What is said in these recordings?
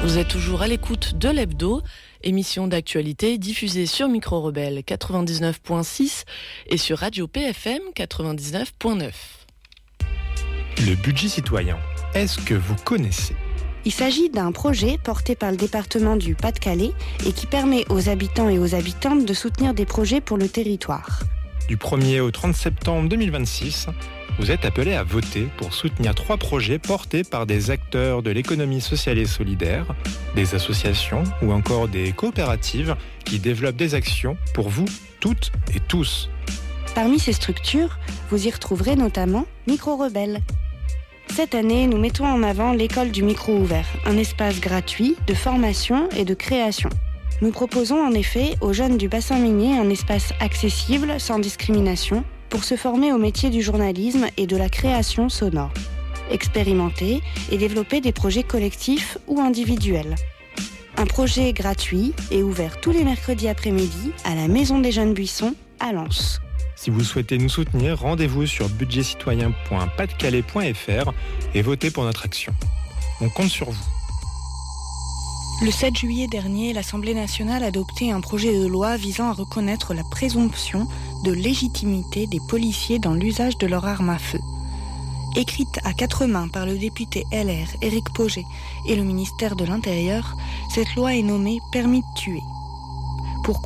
Vous êtes toujours à l'écoute de l'Hebdo, émission d'actualité diffusée sur Micro Rebelle 99.6 et sur Radio PFM 99.9. Le budget citoyen, est-ce que vous connaissez ? Il s'agit d'un projet porté par le département du Pas-de-Calais et qui permet aux habitants et aux habitantes de soutenir des projets pour le territoire. Du 1er au 30 septembre 2026, vous êtes appelés à voter pour soutenir 3 projets portés par des acteurs de l'économie sociale et solidaire, des associations ou encore des coopératives qui développent des actions pour vous, toutes et tous. Parmi ces structures, vous y retrouverez notamment Micro Rebelle. Cette année, nous mettons en avant l'école du micro ouvert, un espace gratuit de formation et de création. Nous proposons en effet aux jeunes du bassin minier un espace accessible, sans discrimination, pour se former au métier du journalisme et de la création sonore, expérimenter et développer des projets collectifs ou individuels. Un projet gratuit et ouvert tous les mercredis après-midi à la Maison des Jeunes Buissons à Lens. Si vous souhaitez nous soutenir, rendez-vous sur budgetcitoyen.padecalais.fr et votez pour notre action. On compte sur vous. Le 7 juillet dernier, l'Assemblée nationale a adopté un projet de loi visant à reconnaître la présomption de légitimité des policiers dans l'usage de leur arme à feu. Écrite à 4 mains par le député LR Éric Pauget et le ministère de l'Intérieur, cette loi est nommée « Permis de tuer ». Pourquoi ?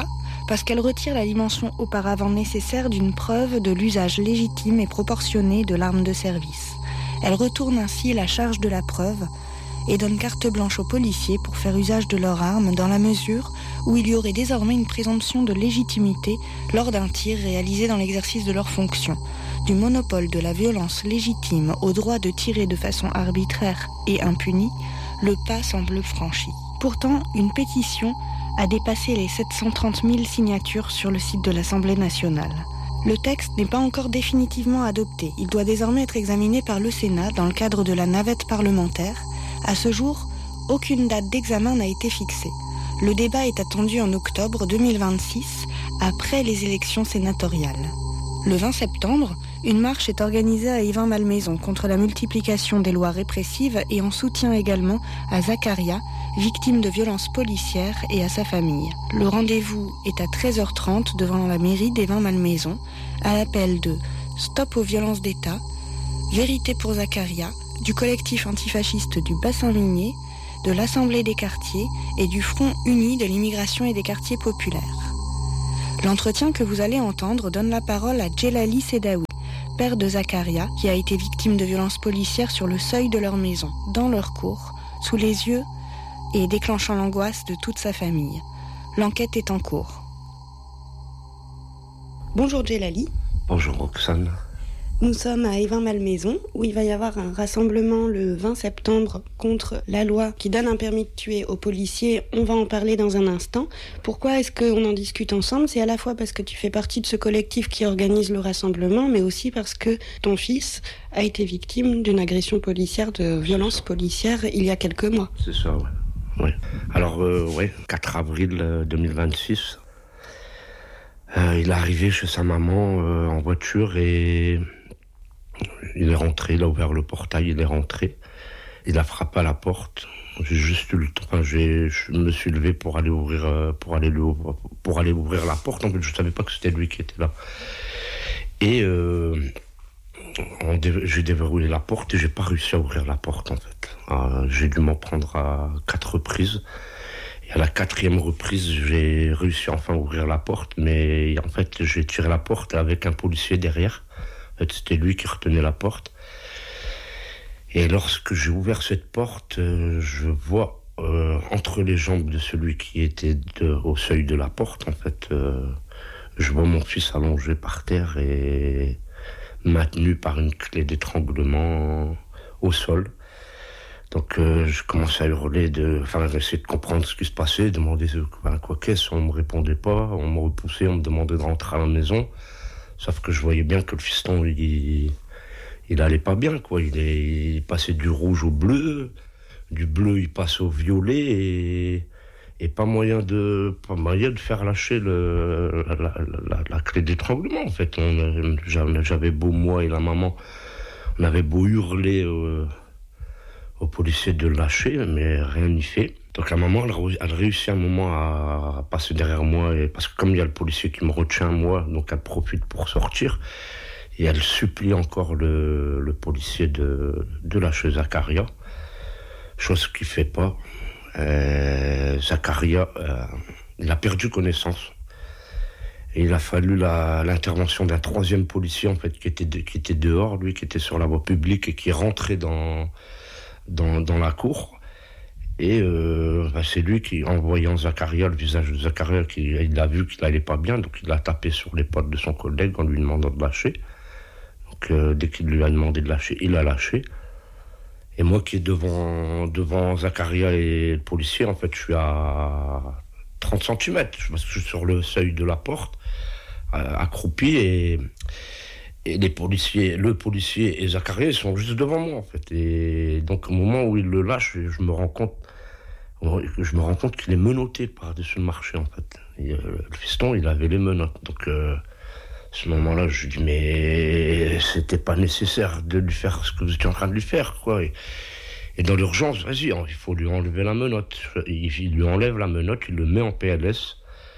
Parce qu'elle retire la dimension auparavant nécessaire d'une preuve de l'usage légitime et proportionné de l'arme de service. Elle retourne ainsi la charge de la preuve et donne carte blanche aux policiers pour faire usage de leur arme dans la mesure où il y aurait désormais une présomption de légitimité lors d'un tir réalisé dans l'exercice de leurs fonctions. Du monopole de la violence légitime au droit de tirer de façon arbitraire et impunie, le pas semble franchi. Pourtant, une pétition a dépassé les 730 000 signatures sur le site de l'Assemblée nationale. Le texte n'est pas encore définitivement adopté. Il doit désormais être examiné par le Sénat dans le cadre de la navette parlementaire. À ce jour, aucune date d'examen n'a été fixée. Le débat est attendu en octobre 2026, après les élections sénatoriales. Le 20 septembre, une marche est organisée à Évin-Malmaison contre la multiplication des lois répressives et en soutien également à Zakaria, victime de violences policières, et à sa famille. Le rendez-vous est à 13h30 devant la mairie d'Évin-Malmaison, à l'appel de Stop aux violences d'État, Vérité pour Zakaria, du collectif antifasciste du bassin minier, de l'Assemblée des quartiers et du Front uni de l'immigration et des quartiers populaires. L'entretien que vous allez entendre donne la parole à Djelali Sedaoui, père de Zakaria, qui a été victime de violences policières sur le seuil de leur maison, dans leur cour, sous les yeux et déclenchant l'angoisse de toute sa famille. L'enquête est en cours. Bonjour Djelali. Bonjour Roxane. Nous sommes à Évin-Malmaison, où il va y avoir un rassemblement le 20 septembre contre la loi qui donne un permis de tuer aux policiers. On va en parler dans un instant. Pourquoi est-ce qu'on en discute ensemble ? C'est à la fois parce que tu fais partie de ce collectif qui organise le rassemblement, mais aussi parce que ton fils a été victime d'une agression policière, de violence policière, il y a quelques mois. C'est ça, ouais. Ouais. Alors, 4 avril 2026, il est arrivé chez sa maman en voiture et il est rentré, il a ouvert le portail, il est rentré. Il a frappé à la porte. J'ai juste eu le temps. Je me suis levé pour aller ouvrir la porte. En fait, je savais pas que c'était lui qui était là. Et j'ai déverrouillé la porte et j'ai pas réussi à ouvrir la porte en fait. J'ai dû m'en prendre à 4 reprises. Et à la 4e reprise, j'ai réussi enfin à ouvrir la porte, mais en fait, j'ai tiré la porte avec un policier derrière. En fait, c'était lui qui retenait la porte. Et lorsque j'ai ouvert cette porte, je vois entre les jambes de celui qui était au seuil de la porte, en fait, je vois mon fils allongé par terre et maintenu par une clé d'étranglement au sol. Donc je commençais à hurler, essayer de comprendre ce qui se passait, demander quoi qu'est-ce, on me répondait pas, on me repoussait, on me demandait de rentrer à la maison. Sauf que je voyais bien que le fiston, il allait pas bien, quoi. Il passait du rouge au bleu, du bleu il passe au violet et pas moyen de faire lâcher la clé d'étranglement, en fait. J'avais beau, moi et la maman, on avait beau hurler aux policiers de le lâcher, mais rien n'y fait. Donc à un moment, elle réussit à passer derrière moi, parce que comme il y a le policier qui me retient moi, donc elle profite pour sortir, et elle supplie encore le policier de lâcher Zakaria, chose qu'il ne fait pas. Zakaria, il a perdu connaissance. Et il a fallu l'intervention d'un troisième policier en fait, qui était dehors, lui, qui était sur la voie publique et qui est rentré dans la cour. Et c'est lui qui, en voyant Zakaria, le visage de Zakaria, il a vu qu'il n'allait pas bien, donc il a tapé sur l'épaule de son collègue en lui demandant de lâcher. Donc dès qu'il lui a demandé de lâcher, il a lâché. Et moi qui est devant Zakaria et le policier, en fait, je suis à 30 cm, parce que je suis sur le seuil de la porte, accroupi, et le policier et Zakaria, ils sont juste devant moi, en fait. Et donc, au moment où il le lâche, je me rends compte qu'il est menotté par-dessus le marché, en fait. Et, le fiston, il avait les menottes. Donc, à ce moment-là, je lui dis, mais c'était pas nécessaire de lui faire ce que vous étiez en train de lui faire, quoi. Et dans l'urgence, vas-y, il faut lui enlever la menotte. Il lui enlève la menotte, il le met en PLS.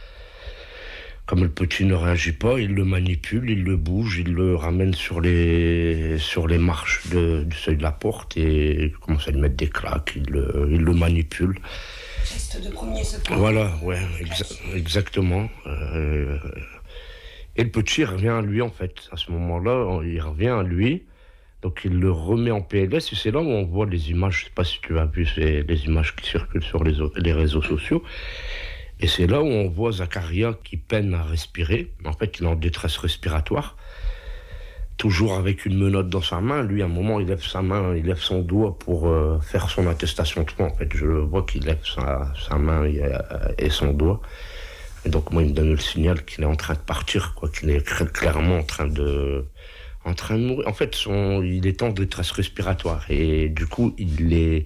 Comme le petit ne réagit pas, il le manipule, il le bouge, il le ramène sur les marches du seuil de la porte et il commence à lui mettre des claques, il le manipule. Geste de premier secours. Voilà, ouais, exactement. Et le petit revient à lui, en fait. À ce moment-là, il revient à lui. Donc il le remet en PLS et c'est là où on voit les images, je ne sais pas si tu as vu les images qui circulent sur les réseaux sociaux. Et c'est là où on voit Zakaria qui peine à respirer. En fait, il est en détresse respiratoire. Toujours avec une menotte dans sa main. Lui, à un moment, il lève son doigt pour faire son attestation de foi. En fait, je vois qu'il lève sa main et son doigt. Et donc moi, il me donne le signal qu'il est en train de partir, quoi, qu'il est clairement en train de mourir. En fait, il est en détresse respiratoire et du coup, il est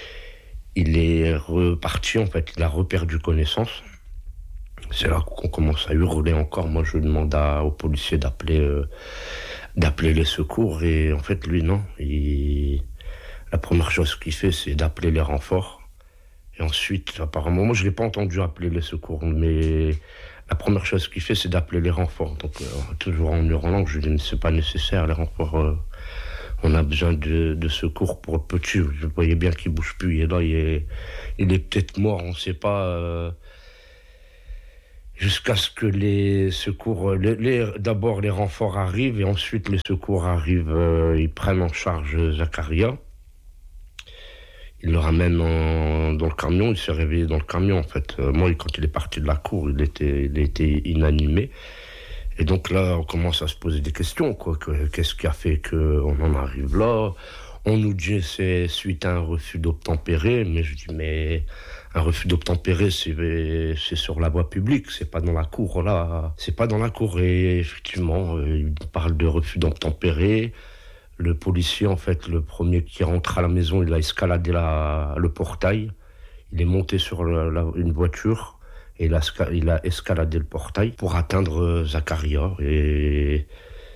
reparti, en fait, il a reperdu connaissance. C'est là qu'on commence à hurler encore. Moi, je demande aux policiers d'appeler les secours et en fait, lui, non. La première chose qu'il fait, c'est d'appeler les renforts. Et ensuite, apparemment, moi, je ne l'ai pas entendu appeler les secours, mais la première chose qu'il fait, c'est d'appeler les renforts. Donc, toujours en hurlant, je lui dis, c'est pas nécessaire, les renforts, on a besoin de secours pour le petit. Je voyais bien qu'il ne bouge plus, et là, il est peut-être mort, on ne sait pas. Jusqu'à ce que les secours, d'abord les renforts arrivent, et ensuite les secours arrivent, ils prennent en charge Zakaria. Il le ramène dans le camion, il s'est réveillé dans le camion, en fait. Moi, quand il est parti de la cour, il était inanimé. Et donc là, on commence à se poser des questions, quoi. Qu'est-ce qui a fait qu'on en arrive là? On nous dit que c'est suite à un refus d'obtempérer, mais je dis, mais un refus d'obtempérer, c'est sur la voie publique, c'est pas dans la cour, là. C'est pas dans la cour. Et effectivement, il parle de refus d'obtempérer. Le policier, en fait, le premier qui rentre à la maison, il a escaladé le portail. Il est monté sur une voiture et il a escaladé le portail pour atteindre Zakaria. Et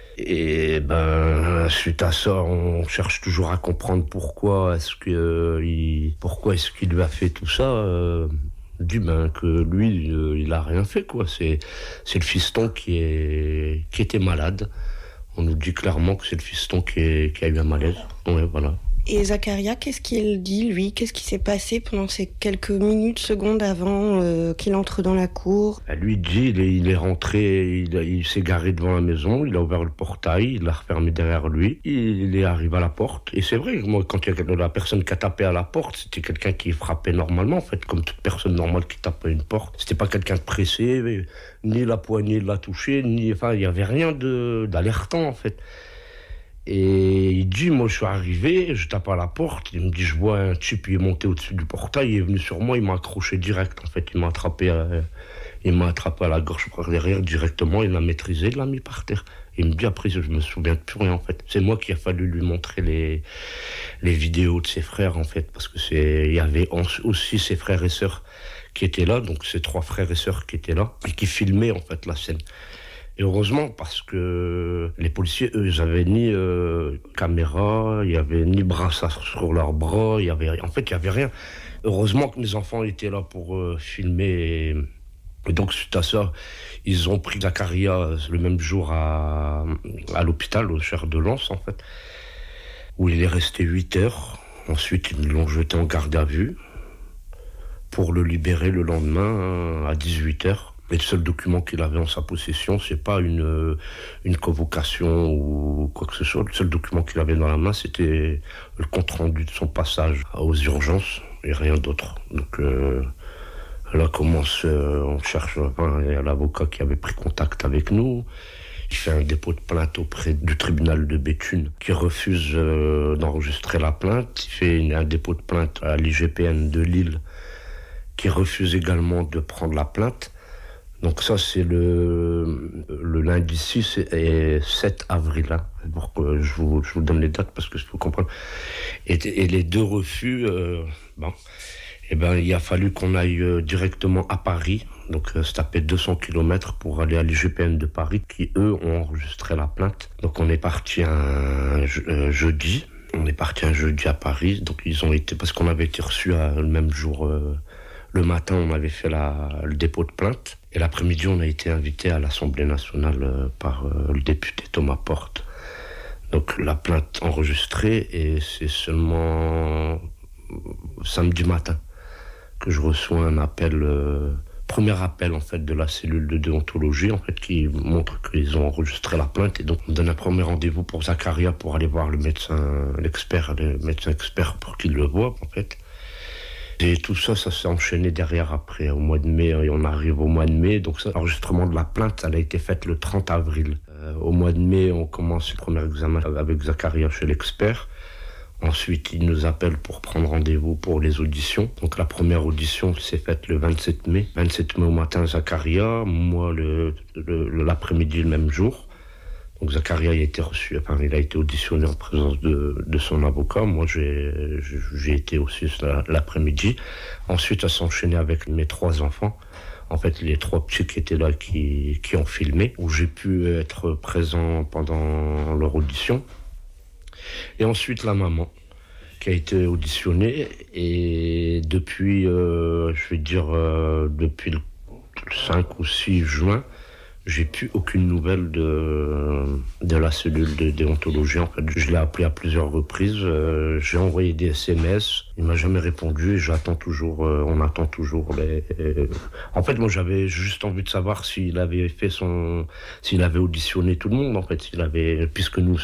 suite à ça, on cherche toujours à comprendre pourquoi est-ce qu'il lui a fait tout ça. Que lui, il a rien fait, quoi. C'est le fiston qui était malade. On nous dit clairement que c'est le fiston qui a eu un malaise. Ouais, voilà. Et Zakaria, qu'est-ce qu'il dit, lui? Qu'est-ce qui s'est passé pendant ces quelques minutes, secondes avant qu'il entre dans la cour? Lui dit, il est rentré, il s'est garé devant la maison, il a ouvert le portail, il l'a refermé derrière lui, il est arrivé à la porte. Et c'est vrai, moi, quand il y a la personne qui a tapé à la porte, c'était quelqu'un qui frappait normalement, en fait, comme toute personne normale qui tape à une porte. C'était pas quelqu'un de pressé, ni la poignée l'a touché, il n'y avait rien d'alertant, en fait. Et il dit, moi je suis arrivé, je tape à la porte, il me dit, je vois un type, il est monté au-dessus du portail, il est venu sur moi, il m'a accroché direct, en fait, il m'a attrapé à la gorge par derrière directement, il l'a maîtrisé, il l'a mis par terre. Il me dit, après, je me souviens de plus rien, en fait. C'est moi qui a fallu lui montrer les vidéos de ses frères, en fait, parce que il y avait aussi ses frères et sœurs qui étaient là, donc ses 3 frères et sœurs qui étaient là, et qui filmaient, en fait, la scène. Et heureusement, parce que les policiers, eux, ils avaient ni caméra, il y avait ni brassard sur leurs bras, il y avait rien. Heureusement que mes enfants étaient là pour filmer. Et donc, suite à ça, ils ont pris Zakaria le même jour à l'hôpital, au Cher de Lens, en fait, où il est resté 8 heures. Ensuite, ils l'ont jeté en garde à vue pour le libérer le lendemain à 18 heures. Et le seul document qu'il avait en sa possession, c'est pas une convocation ou quoi que ce soit. Le seul document qu'il avait dans la main, c'était le compte-rendu de son passage aux urgences et rien d'autre. Donc là commence, on cherche, il y a l'avocat qui avait pris contact avec nous. Il fait un dépôt de plainte auprès du tribunal de Béthune qui refuse d'enregistrer la plainte. Il fait un dépôt de plainte à l'IGPN de Lille qui refuse également de prendre la plainte. Donc ça, c'est le lundi 6 et 7 avril. Hein, pour que je vous donne les dates parce que je peux comprendre. Et les deux refus, il a fallu qu'on aille directement à Paris. Donc se taper 200 km pour aller à l'IGPN de Paris qui, eux, ont enregistré la plainte. Donc on est parti un jeudi. On est parti un jeudi à Paris. Donc ils ont été, parce qu'on avait été reçus le même jour. Le matin, on avait fait le dépôt de plainte. Et l'après-midi, on a été invité à l'Assemblée nationale par le député Thomas Porte. Donc la plainte enregistrée, et c'est seulement samedi matin que je reçois un appel, premier appel en fait de la cellule de déontologie en fait qui montre qu'ils ont enregistré la plainte. Et donc on donne un premier rendez-vous pour Zakaria pour aller voir le médecin expert pour qu'il le voie en fait. Et tout ça, ça s'est enchaîné derrière après, au mois de mai, et on arrive au mois de mai. Donc l'enregistrement de la plainte, elle a été faite le 30 avril. Au mois de mai, on commence le premier examen avec Zakaria chez l'expert. Ensuite, il nous appelle pour prendre rendez-vous pour les auditions. Donc la première audition s'est faite le 27 mai. 27 mai au matin, Zakaria, moi l'après-midi le même jour. Donc Zakaria il a été auditionné en présence de son avocat. Moi j'ai été aussi l'après-midi. Ensuite ça s'est enchaîné avec mes 3 enfants. En fait les 3 petits qui étaient là qui ont filmé, où j'ai pu être présent pendant leur audition. Et ensuite la maman qui a été auditionnée, et depuis depuis le 5 ou 6 juin, j'ai plus aucune nouvelle de la cellule de déontologie. En fait, je l'ai appelé à plusieurs reprises. J'ai envoyé des SMS. Il m'a jamais répondu et j'attends toujours. On attend toujours les. En fait, moi, j'avais juste envie de savoir s'il avait auditionné tout le monde. En fait, puisque nous